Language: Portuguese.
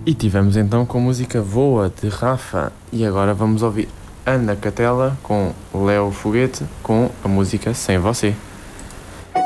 E tivemos então com a música Voa de Rafa. E agora vamos ouvir Ana Catela com Léo Foguete com a música Sem Você.